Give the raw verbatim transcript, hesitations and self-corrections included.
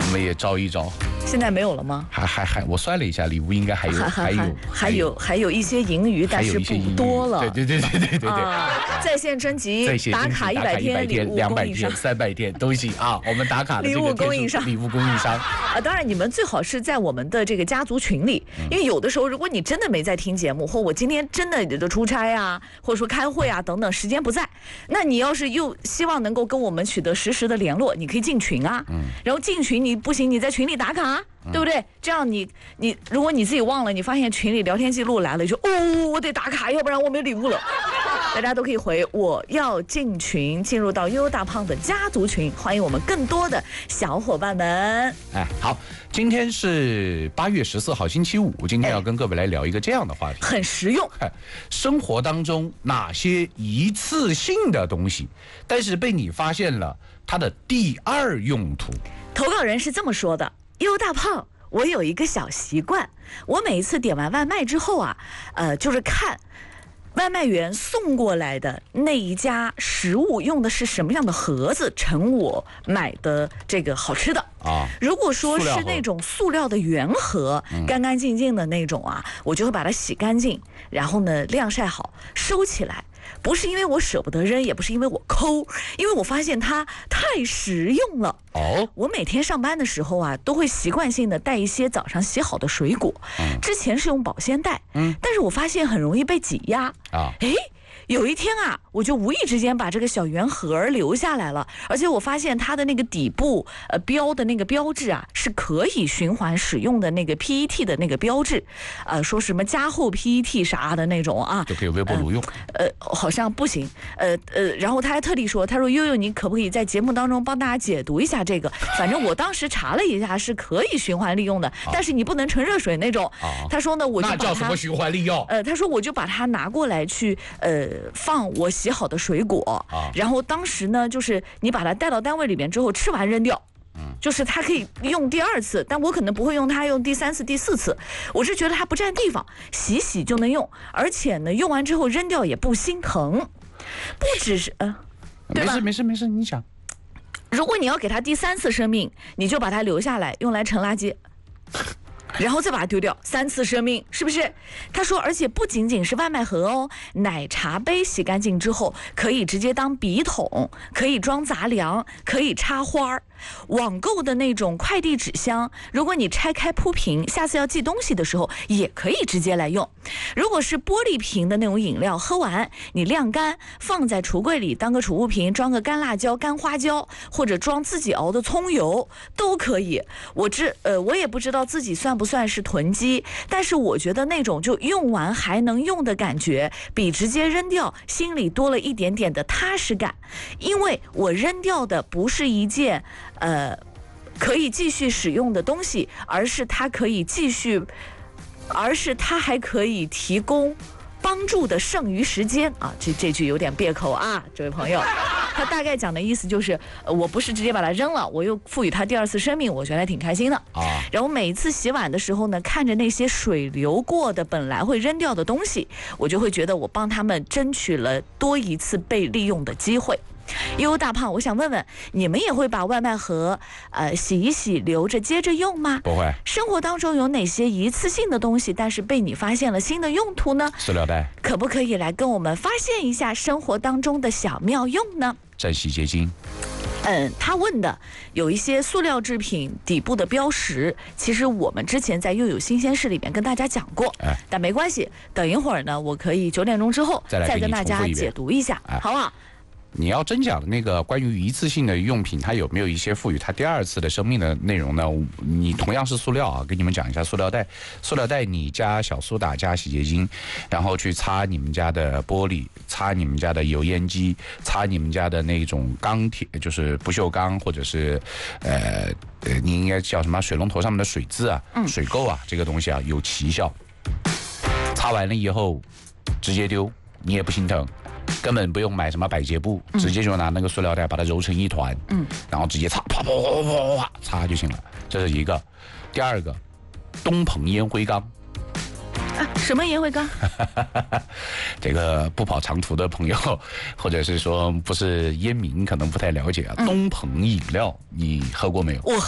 们也招一招。 现在没有了吗？ 还还还，我算了一下，礼物应该还有还有还有还有一些盈余，但是不多了。 对对对对对对对。 在线征集，打卡一百天，礼物两百天、三百天都行啊。我们打卡的这个礼物供应商， 礼物供应商啊，当然你们最好是在我们的这个家族群里，因为有的时候如果你真的没在听节目，或我今天真的的出差啊，或者说开会啊等等，时间不在，那你要是又希望能够跟我们取得实时的联络，你可以进群啊。嗯。然后进群你不行，你在群里打卡。对不对？这样你你，如果你自己忘了，你发现群里聊天记录来了，就哦，我得打卡，要不然我没礼物了。大家都可以回我要进群，进入到悠悠大胖的家族群，欢迎我们更多的小伙伴们。 哎，好，今天是八月十四号星期五，今天要跟各位来聊一个这样的话题， 很实用。 哎，生活当中哪些一次性的东西，但是被你发现了它的第二用途？ 投稿人是这么说的。优大胖，我有一个小习惯，我每一次点完外卖之后啊，呃，就是看外卖员送过来的那一家食物用的是什么样的盒子，成我买的这个好吃的啊。如果说是那种塑料的圆盒，干干净净的那种啊，我就会把它洗干净，然后呢晾晒好，收起来。不是因为我舍不得扔，也不是因为我抠，因为我发现它太实用了。哦，我每天上班的时候啊，都会习惯性的带一些早上洗好的水果。嗯，之前是用保鲜袋，嗯，但是我发现很容易被挤压。啊，哎。有一天啊，我就无意之间把这个小圆盒留下来了，而且我发现它的那个底部呃标的那个标志啊，是可以循环使用的那个 P E T 的那个标志，呃，说什么加厚 P E T 啥的那种啊， 就可以微波炉用。 呃，呃好像不行。呃呃，然后他还特地说，他说悠悠，你可不可以在节目当中帮大家解读一下这个？反正我当时查了一下，是可以循环利用的，啊、但是你不能盛热水那种。啊、他说呢，我就把它那叫什么循环利用？ 呃，他说我就把它拿过来去呃。放我洗好的水果，啊、然后当时呢，就是你把它带到单位里面之后，吃完扔掉，嗯，就是它可以用第二次，但我可能不会用它用第三次、第四次，我是觉得它不占地方，洗洗就能用，而且呢，用完之后扔掉也不心疼，不只是呃， 对吧？没事没事没事，你讲。 如果你要给它第三次生命，你就把它留下来，用来盛垃圾。然后再把它丢掉，三次生命，是不是？他说，而且不仅仅是外卖盒哦，奶茶杯洗干净之后，可以直接当笔筒，可以装杂粮，可以插花儿。网购的那种快递纸箱，如果你拆开铺平，下次要寄东西的时候也可以直接来用。如果是玻璃瓶的那种饮料，喝完你晾干，放在橱柜里当个储物瓶，装个干辣椒、干花椒，或者装自己熬的葱油都可以。我知呃，我也不知道自己算不算是囤积，但是我觉得那种就用完还能用的感觉，比直接扔掉心里多了一点点的踏实感。因为我扔掉的不是一件呃，可以继续使用的东西，而是它可以继续，而是它还可以提供帮助的剩余时间啊。这这句有点别口啊，这位朋友，他大概讲的意思就是，呃、我不是直接把它扔了，我又赋予它第二次生命，我觉得还挺开心的啊。然后每一次洗碗的时候呢，看着那些水流过的本来会扔掉的东西，我就会觉得我帮他们争取了多一次被利用的机会。悠悠大胖，我想问问，你们也会把外卖盒呃洗一洗留着接着用吗？ 不会。 生活当中有哪些一次性的东西，但是被你发现了新的用途呢？ 塑料袋。 可不可以来跟我们发现一下生活当中的小妙用呢？ 蘸洗洁精。 嗯，他问的有一些塑料制品底部的标识，其实我们之前在又有新鲜事里面跟大家讲过，哎，但没关系，等一会儿呢，我可以九点钟之后再来跟大家解读一下，哎、好不好？ 你要真讲的那个关于一次性的用品，它有没有一些赋予它第二次的生命的内容呢？你同样是塑料啊，跟你们讲一下塑料袋。塑料袋你加小苏打加洗洁精，然后去擦你们家的玻璃，擦你们家的油烟机，擦你们家的那种钢铁，就是不锈钢或者是呃呃，你应该叫什么水龙头上面的水渍啊、嗯、水垢啊，这个东西啊有奇效。擦完了以后直接丢，你也不心疼。根本不用买什么百洁布，嗯、直接就拿那个塑料袋把它揉成一团，嗯，然后直接擦，啪啪啪啪啪擦就行了。这是一个。第二个，东鹏烟灰缸。 啊，什么烟灰缸？ 这个不跑长途的朋友，或者是说不是烟民，可能不太了解啊。嗯、东鹏饮料，你喝过没有？ 我